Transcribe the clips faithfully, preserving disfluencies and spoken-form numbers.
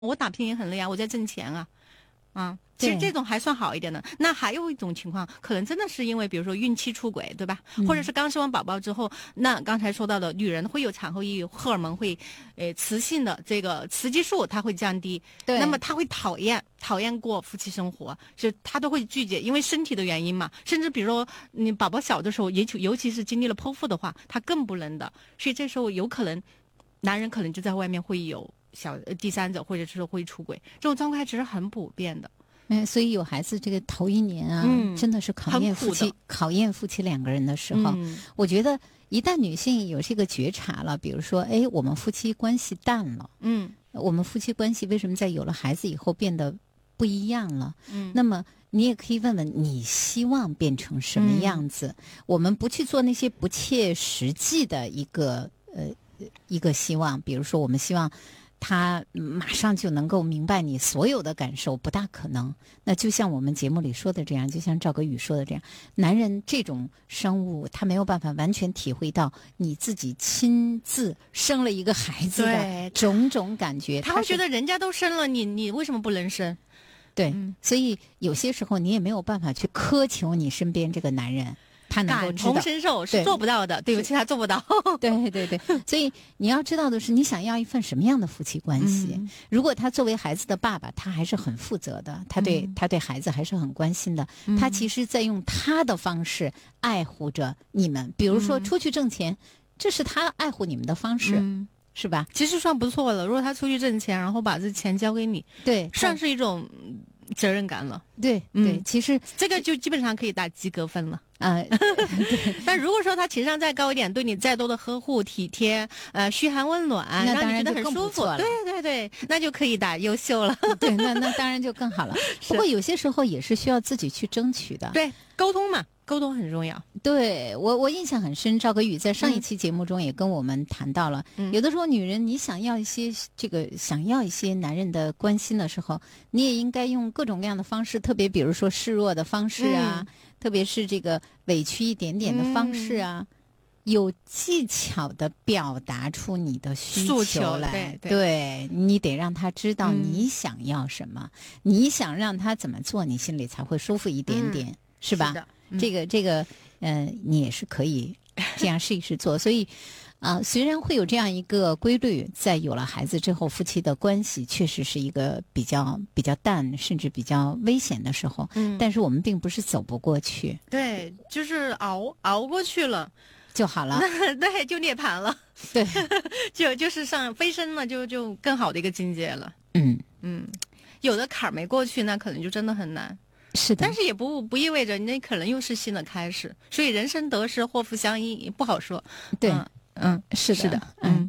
我打拼也很累啊，我在挣钱啊，啊，其实这种还算好一点的。那还有一种情况，可能真的是因为比如说孕期出轨，对吧？嗯、或者是刚生完宝宝之后，那刚才说到的女人会有产后抑郁，荷尔蒙会，呃，雌性的这个雌激素它会降低， 对， 那么她会讨厌讨厌过夫妻生活，就她都会拒绝，因为身体的原因嘛。甚至比如说你宝宝小的时候，也尤其是经历了剖腹的话，她更不能的。所以这时候有可能，男人可能就在外面会有小第三者，或者是会出轨，这种状况其实很普遍的。 嗯，所以有孩子这个头一年啊， 嗯、 真的是考验夫妻，考验夫妻两个人的时候。嗯、我觉得一旦女性有这个觉察了，比如说，哎，我们夫妻关系淡了， 嗯， 我们夫妻关系为什么在有了孩子以后变得不一样了？ 嗯， 那么你也可以问问你希望变成什么样子？嗯、我们不去做那些不切实际的一个呃一个希望，比如说我们希望他马上就能够明白你所有的感受，不大可能。那就像我们节目里说的这样，就像赵格宇说的这样，男人这种生物，他没有办法完全体会到你自己亲自生了一个孩子的种种感觉。 他会觉得人家都生了，你你为什么不能生？ 对、 嗯， 所以有些时候你也没有办法去苛求你身边这个男人。他能够知道感同身受是做不到的， 对, 对不起，他做不到。 对对对，所以你要知道的是，你想要一份什么样的夫妻关系？嗯、如果他作为孩子的爸爸，他还是很负责的，他对、嗯、他对孩子还是很关心的。嗯、他其实在用他的方式爱护着你们，比如说出去挣钱，嗯、这是他爱护你们的方式。嗯是吧？ 其实算不错了。如果他出去挣钱，然后把这钱交给你， 对， 算是一种责任感了。 对对、嗯，其实这个就基本上可以打及格分了啊。呃、 但如果说他情商再高一点，对你再多的呵护体贴，呃，嘘寒问暖， 那当然让你觉得很舒服，对对对，那就可以打优秀了。 对，那那当然就更好了。不过有些时候也是需要自己去争取的。 对，沟通嘛。沟通很重要。 对，我我印象很深，赵格宇在上一期节目中也跟我们谈到了，嗯、有的时候女人你想要一些这个想要一些男人的关心的时候，你也应该用各种各样的方式，特别比如说示弱的方式啊，嗯、特别是这个委屈一点点的方式啊，嗯、有技巧的表达出你的需求来。 对，对对，你得让他知道你想要什么，嗯、你想让他怎么做，你心里才会舒服一点点，嗯、是吧？ 是的。 嗯、这个这个，呃，你也是可以这样试一试做。所以，啊、呃，虽然会有这样一个规律，在有了孩子之后，夫妻的关系确实是一个比较比较淡，甚至比较危险的时候。嗯，但是我们并不是走不过去。 对，就是熬熬过去了就好了。 对，就涅槃了。 对， 就就是上飞升了，就就更好的一个境界了。 嗯嗯，有的坎儿没过去，那可能就真的很难。 是的， 但是也不不意味着那可能又是新的开始，所以人生得失祸福相依不好说。 对， 嗯， 嗯是的， 是的，嗯。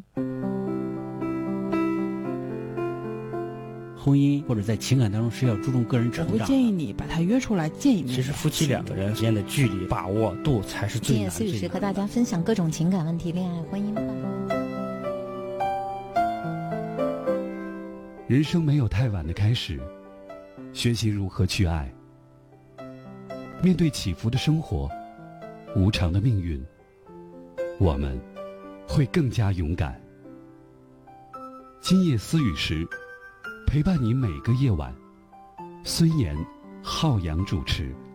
婚姻或者在情感当中是要注重个人成长的。 我会建议你把他约出来见一面。 其实夫妻两个人之间的距离把握度才是最难的。 今夜思雨时和大家分享各种情感问题、恋爱、婚姻吧。 人生没有太晚的开始，学习如何去爱。面对起伏的生活，无常的命运，我们会更加勇敢。今夜思雨时，陪伴你每个夜晚。孙岩、浩洋主持。